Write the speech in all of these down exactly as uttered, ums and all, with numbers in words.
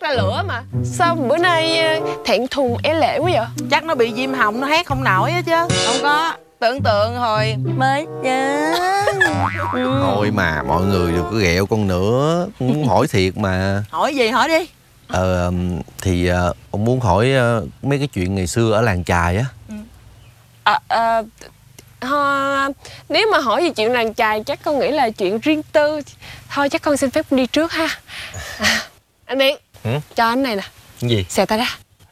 ra lửa mà. Sao bữa nay thẹn thùng é lệ quá vậy? Chắc nó bị viêm họng, nó hét không nổi á chứ. Không có, tưởng tượng hồi mới nhớ. Ừ. Thôi mà mọi người đừng có ghẹo con nữa. Con muốn hỏi thiệt mà. Hỏi gì hỏi đi. Ờ thì uh, ông muốn hỏi uh, mấy cái chuyện ngày xưa ở làng chài á. Ừ. À, à, à, nếu mà hỏi về chuyện làng chài chắc con nghĩ là chuyện riêng tư. Thôi chắc con xin phép đi trước ha. À, anh Điện, ừ? Cho anh này nè. Cái gì? Xẹt tay ra.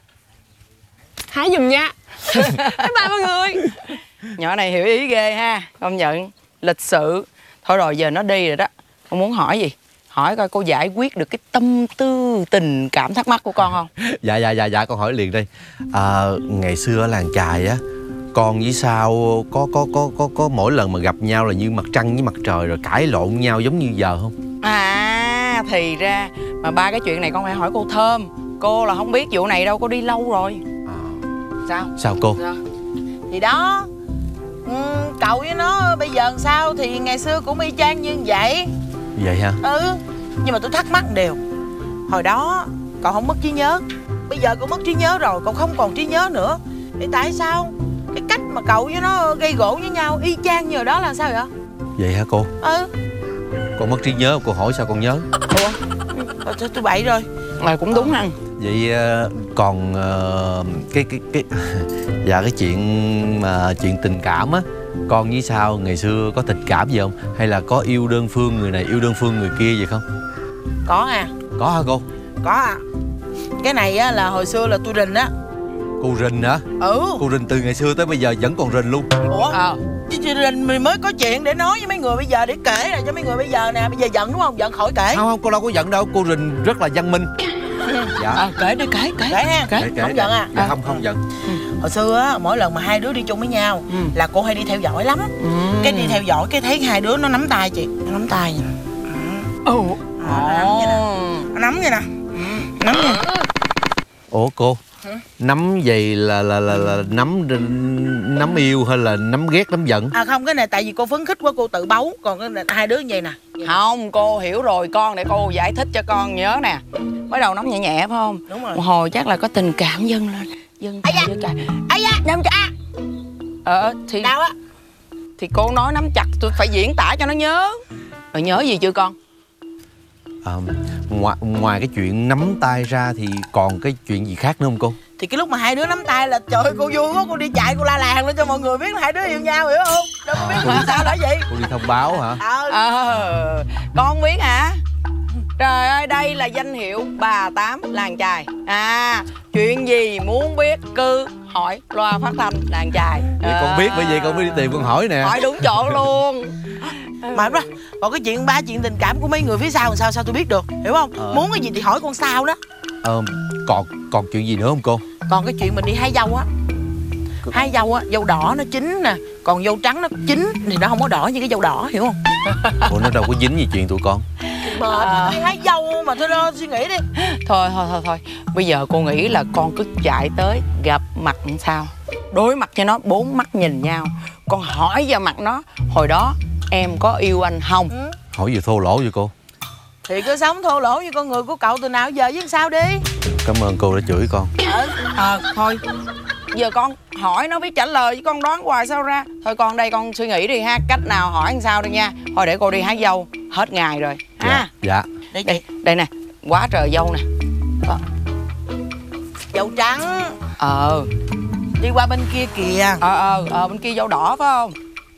Hái giùm nha. Bye bye mọi người. Nhỏ này hiểu ý ghê ha. Công nhận lịch sự. Thôi rồi giờ nó đi rồi đó. Con muốn hỏi gì? Hỏi coi cô giải quyết được cái tâm tư tình cảm thắc mắc của con không? Dạ dạ dạ dạ con hỏi liền đây. À, ngày xưa ở làng chài á, con với sao có có có có có mỗi lần mà gặp nhau là như mặt trăng với mặt trời rồi cãi lộn nhau giống như giờ không? À thì ra mà ba cái chuyện này con phải hỏi cô Thơm. Cô là không biết vụ này đâu, cô đi lâu rồi. À. Sao? Sao cô? Sao? Thì đó, ừ, cậu với nó bây giờ sao thì ngày xưa cũng y chang như vậy. Vậy hả? Ừ. Nhưng mà tôi thắc mắc điều, hồi đó cậu không mất trí nhớ, bây giờ cậu mất trí nhớ rồi, cậu không còn trí nhớ nữa. Thì tại sao cái cách mà cậu với nó gây gổ với nhau y chang như hồi đó là sao vậy? Vậy hả cô? Ừ. Con mất trí nhớ, cô hỏi sao con nhớ? Ủa? Tôi, tôi bậy rồi. Mà cũng đúng hả? Vậy còn uh, cái cái cái dạ cái chuyện mà chuyện tình cảm á, con với sao ngày xưa có tình cảm gì không? Hay là có yêu đơn phương người này yêu đơn phương người kia gì không? Có à. Có hả cô? Có à. Cái này á là hồi xưa là tôi rình á. Cô rình hả? Ừ. Cô rình từ ngày xưa tới bây giờ vẫn còn rình luôn. Ủa? Ờ. Chứ rình mình mới có chuyện để nói với mấy người bây giờ, để kể lại cho mấy người bây giờ nè. Bây giờ giận đúng không? Giận khỏi kể. Không không, cô đâu có giận đâu. Cô rình rất là văn minh. Dạ. À, kể đi, kể, kể. Kể ha. Kể, kể, không giận à? Dạ, không, không giận. Ừ. Hồi xưa á, mỗi lần mà hai đứa đi chung với nhau ừ. là cô hay đi theo dõi lắm. Ừ. Cái đi theo dõi, cái thấy hai đứa nó nắm tay chị. Nó nắm tay vậy nè. Ồ. Nó nắm vậy nè. Nó nắm vậy nè. Nắm vậy. Ủa cô? Hả? Nắm vậy là là là, là nắm nắm yêu hay là nắm ghét nắm giận? À không, cái này tại vì cô phấn khích quá cô tự bấu. Còn cái này, hai đứa như vậy nè. Không, cô hiểu rồi con, để cô giải thích cho con nhớ nè. Mới đầu nắm nhẹ nhẹ phải không? Đúng rồi. Một hồi chắc là có tình cảm dâng lên. Dâng ai da, cả. ai da, nắm chặt. Ờ thì đau á. Thì cô nói nắm chặt, tôi phải diễn tả cho nó nhớ. Rồi nhớ gì chưa con? À, ngoài, ngoài cái chuyện nắm tay ra thì còn cái chuyện gì khác nữa không cô? Thì cái lúc mà hai đứa nắm tay là trời ơi, cô vui quá, cô đi chạy cô la làng lên cho mọi người biết là hai đứa yêu nhau, hiểu không? Đâu có biết là sao đó vậy. Cô đi thông báo hả? Ờ. Ờ, con không biết hả? Trời ơi, đây là danh hiệu bà Tám làng chài. À, chuyện gì muốn biết cứ hỏi loa phát thanh làng chài. Vậy à, con biết bởi vậy con mới đi tìm con hỏi nè. Hỏi đúng chỗ luôn. Mà đó, còn cái chuyện ba chuyện tình cảm của mấy người phía sau làm sao sao tôi biết được, hiểu không? Ờ. Muốn cái gì thì hỏi con sao đó. Ờ, còn còn chuyện gì nữa không cô? Còn cái chuyện mình đi hái dâu á. Hái dâu á, dâu đỏ nó chín nè, còn dâu trắng nó chín thì nó không có đỏ như cái dâu đỏ, hiểu không? Ủa nó đâu có dính gì chuyện tụi con. Mệt, à. Đi hái dâu mà thôi đó, suy nghĩ đi. Thôi thôi thôi thôi, bây giờ cô nghĩ là con cứ chạy tới gặp mặt sao, đối mặt cho nó, bốn mắt nhìn nhau. Con hỏi vào mặt nó, hồi đó em có yêu anh không? Ừ. Hỏi gì thô lỗ vậy cô? Thì cứ sống thô lỗ như con người của cậu từ nào giờ với sao đi. Cảm ơn cô đã chửi con. Ờ, à, thôi giờ con hỏi nó biết trả lời chứ con đoán hoài sao ra. Thôi con đây con suy nghĩ đi ha, cách nào hỏi làm sao đi nha. Thôi để cô đi hái dâu, hết ngày rồi ha. Dạ, dạ. Đây, đây, đây nè, quá trời dâu nè. Đó. Dâu trắng. Ờ. Đi qua bên kia kìa. Ờ ờ ờ bên kia dâu đỏ phải không?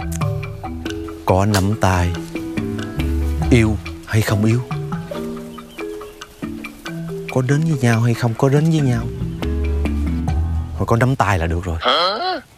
Có nắm tay, yêu hay không yêu, có đến với nhau hay không có đến với nhau, thôi có nắm tay là được rồi.